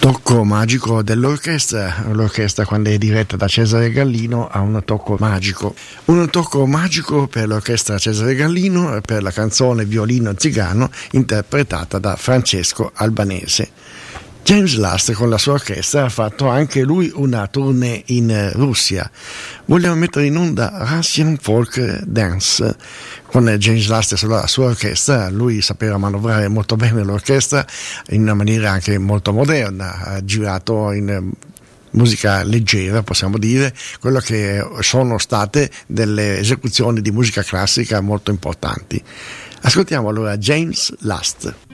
Tocco magico dell'orchestra. L'orchestra, quando è diretta da Cesare Gallino, ha un tocco magico per l'orchestra Cesare Gallino, per la canzone Violino Zigano interpretata da Francesco Albanese. James Last con la sua orchestra ha fatto anche lui una tournée in Russia. Vogliamo mettere in onda Russian Folk Dance con James Last e la sua orchestra. Lui sapeva manovrare molto bene l'orchestra in una maniera anche molto moderna, ha girato in musica leggera, possiamo dire, quello che sono state delle esecuzioni di musica classica molto importanti. Ascoltiamo allora James Last.